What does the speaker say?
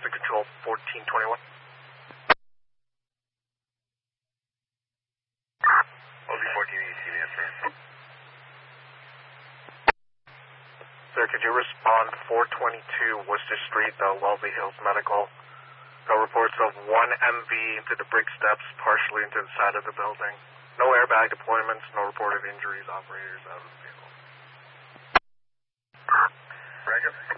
to control 1421. Sir, could you respond 422 Worcester Street, Wellesley Hills Medical? Reports of one MV into the brick steps, partially into the side of the building. No airbag deployments, no reported injuries, operators out of the vehicle. Reagan?